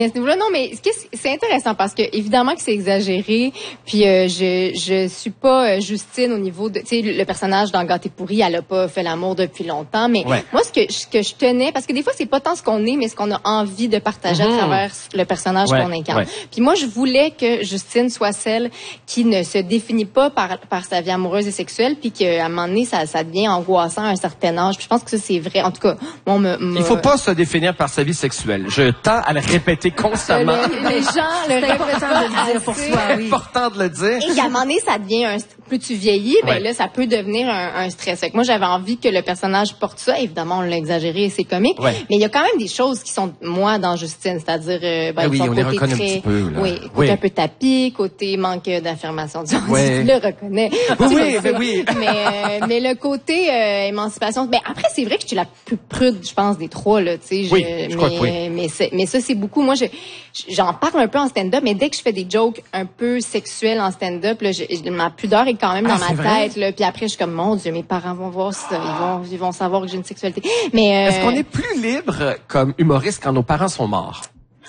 À ce niveau-là, non, mais c'est intéressant parce que évidemment que c'est exagéré. Puis je suis pas Justine au niveau de, tu sais, le personnage dans Gâté pourri, elle a pas fait l'amour depuis longtemps. Mais moi, ce que je tenais, parce que des fois c'est pas tant ce qu'on est, mais ce qu'on a envie de partager à travers le personnage qu'on incarne. Puis moi, je voulais que Justine soit celle qui ne se définit pas par sa vie amoureuse et sexuelle, puis qu'à un moment donné, ça devient angoissant à un certain âge. Puis je pense que ça c'est vrai. En tout cas, il faut pas se définir par sa vie sexuelle. Je tends à le répéter constamment. Les gens le répètent pas de le dire pour soi. C'est important de le dire. Et à un moment donné, ça devient plus tu vieillis, ben là, ça peut devenir un stress. Fait que moi, j'avais envie que le personnage porte ça. Évidemment, on l'a exagéré et c'est comique. Mais il y a quand même des choses qui sont moi dans Justine, c'est-à-dire oui, on les reconnaît très, un petit peu. Là. Côté un peu tapis, côté manque d'affirmation. Tu le reconnais. Oui. Mais le côté émancipation. Ben après, c'est vrai que je suis la plus prude, je pense, des trois là. Tu sais, je crois que oui. Mais ça, c'est beaucoup. Moi, j'en parle un peu en stand-up, mais dès que je fais des jokes un peu sexuels en stand-up, là, ma pudeur est quand même dans ma tête. Là, puis après, je suis comme, mon Dieu, mes parents vont voir ça, ils vont savoir que j'ai une sexualité. Mais est-ce qu'on est plus libre comme humoriste quand nos parents sont morts?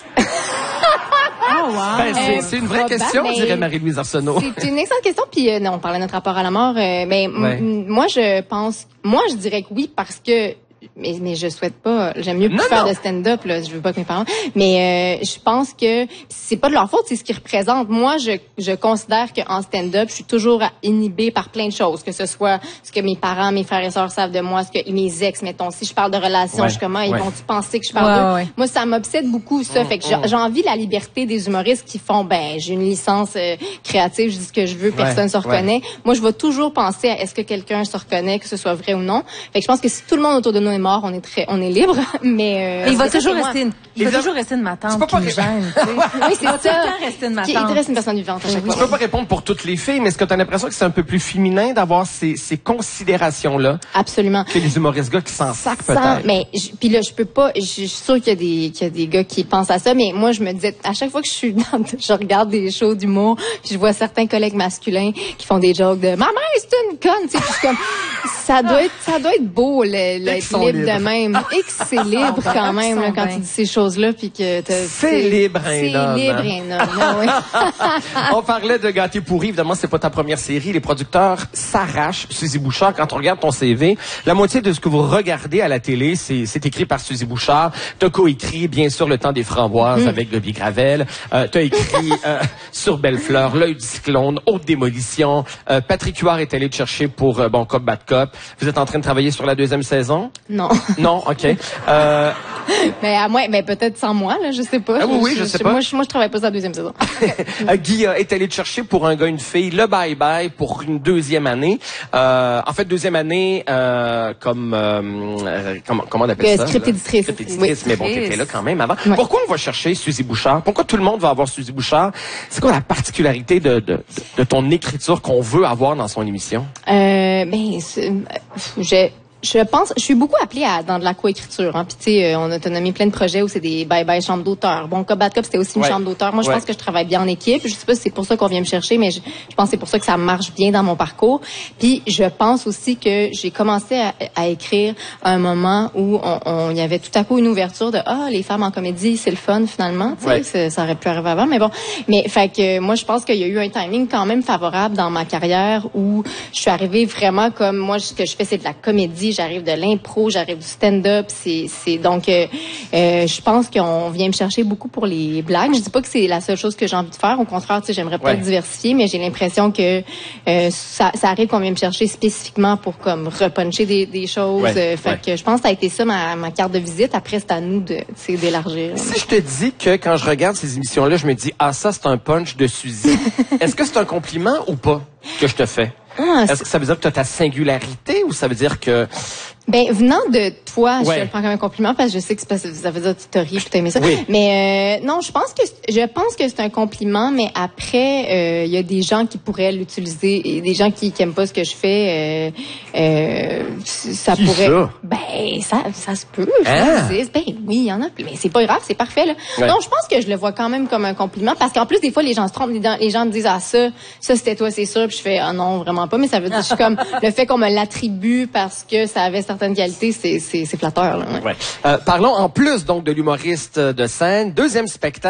Oh, wow. Ben, c'est une vraie question, dirait Marie-Louise Arsenault. C'est une excellente question. Puis non, on parlait de notre rapport à la mort. Mais moi, je dirais que oui, parce que mais je souhaite pas. J'aime mieux plus faire de stand-up, là. Je veux pas que mes parents. Mais je pense que c'est pas de leur faute, c'est ce qu'ils représentent. Moi, je considère qu'en stand-up, je suis toujours inhibée par plein de choses, que ce soit ce que mes parents, mes frères et sœurs savent de moi, ce que mes ex, mettons. Si je parle de relations, je suis comment ils vont-tu penser que je parle d'eux? Moi, ça m'obsède beaucoup ça. Fait que j'ai envie de la liberté des humoristes qui font, j'ai une licence créative, je dis ce que je veux, personne se reconnaît. Moi, je vais toujours penser à est-ce que quelqu'un se reconnaît, que ce soit vrai ou non. Fait que je pense que si tout le monde autour de nous est mort, on est libre, mais il va toujours rester de ma tante qui me gêne. Oui, c'est ça. Rester de ma tante. Il reste une personne vivante à chaque fois. Tu peux pas répondre pour toutes les filles, mais est-ce que tu as l'impression que c'est un peu plus féminin d'avoir ces considérations-là? Absolument. Que les humoristes gars qui s'en sacent peut-être. Mais puis là, je peux pas. Je suis sûre qu'il y a des gars qui pensent à ça, mais moi, je me disais à chaque fois que je regarde des shows d'humour, puis je vois certains collègues masculins qui font des jokes de ma mère c'est une conne, tu sais, puis comme ça doit être beau l'être libre de même et que c'est libre quand même là, quand tu dis ces choses-là puis que c'est libre un homme. C'est libre un homme. On parlait de Gâté pourri, évidemment c'est pas ta première série, les producteurs s'arrachent. Suzy Bouchard, quand on regarde ton CV, la moitié de ce que vous regardez à la télé, c'est écrit par Suzy Bouchard. T'as coécrit bien sûr Le Temps des Framboises avec Debbie Gravel. T'as écrit Sur Belle-Fleur, L'œil du cyclone, Haute démolition. Patrick Huard est allé te chercher pour Cop Bad Cop. Vous êtes en train de travailler sur la 2e saison? Non. Non, OK. Mais peut-être sans moi, là, je sais pas. Je sais pas. Moi, je travaille pas sur la 2e saison. Guy est allé te chercher pour un gars, une fille, le bye-bye pour une 2e année. En fait, 2e année, comment on appelle ça? Script-éditrice. Script-éditrice, mais bon, t'étais là quand même avant. Ouais. Pourquoi on va chercher Suzy Bouchard? Pourquoi tout le monde va avoir Suzy Bouchard? C'est quoi la particularité de ton écriture qu'on veut avoir dans son émission? Je pense, je suis beaucoup appelée dans de la coécriture. Puis tu sais, on a nommé plein de projets où c'est des bye-bye chambres d'auteur. Cop Bad Cop, c'était aussi une chambre d'auteur. Moi, je pense que je travaille bien en équipe. Je sais pas si c'est pour ça qu'on vient me chercher, mais je pense que c'est pour ça que ça marche bien dans mon parcours. Puis je pense aussi que j'ai commencé à écrire à un moment où il y avait tout à coup une ouverture de les femmes en comédie, c'est le fun finalement. Tu sais, ça aurait pu arriver avant, mais bon. Mais fait que moi, je pense qu'il y a eu un timing quand même favorable dans ma carrière où je suis arrivée vraiment comme moi, ce que je fais, c'est de la comédie. J'arrive de l'impro, j'arrive du stand-up, donc je pense qu'on vient me chercher beaucoup pour les blagues. Je dis pas que c'est la seule chose que j'ai envie de faire, au contraire, tu sais, j'aimerais peut-être diversifier, mais j'ai l'impression que ça arrive qu'on vient me chercher spécifiquement pour comme repuncher des choses. Fait que je pense que ça a été ça ma carte de visite. Après, c'est à nous d'élargir. Si je te dis que quand je regarde ces émissions-là, je me dis ça c'est un punch de Suzy. Est-ce que c'est un compliment ou pas que je te fais? Est-ce que ça veut dire que tu as ta singularité ou ça veut dire que... venant de toi, je le prends comme un compliment parce que je sais que ça veut dire que tu te ris, que tu aimé ça. Oui. Mais non, je pense que c'est un compliment, mais après, il y a des gens qui pourraient l'utiliser et des gens qui aiment pas ce que je fais. Ça pourrait. Ça se peut. Oui, il y en a. Mais c'est pas grave, c'est parfait là. Non, je pense que je le vois quand même comme un compliment parce qu'en plus des fois les gens se trompent, les gens me disent ça c'était toi, c'est sûr, puis je fais non vraiment pas, mais ça veut dire je suis comme le fait qu'on me l'attribue parce que ça avait certaines qualités, c'est flatteur. Là, Parlons en plus donc de l'humoriste de scène, 2e spectacle.